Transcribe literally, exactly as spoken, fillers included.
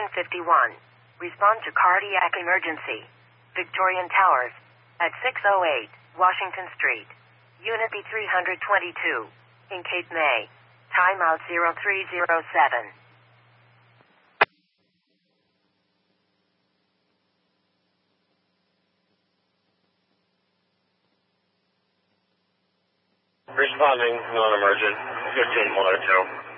Station fifty-one. Respond to cardiac emergency. Victorian Towers. At six oh eight, Washington Street. Unit B three twenty-two. In Cape May. Timeout zero three zero seven. Responding, non-emergent, fifteen one oh two.